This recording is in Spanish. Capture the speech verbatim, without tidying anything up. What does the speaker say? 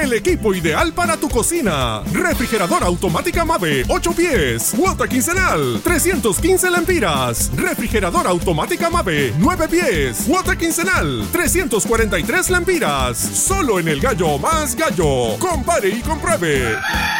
el equipo ideal para tu cocina. Refrigeradora automática Mave, ocho pies, cuota quincenal, trescientos quince lempiras. Refrigeradora automática Mave, nueve pies, cuota quincenal, trescientos cuarenta y tres lempiras. Solo en el Gallo Más Gallo. Compare y compruebe.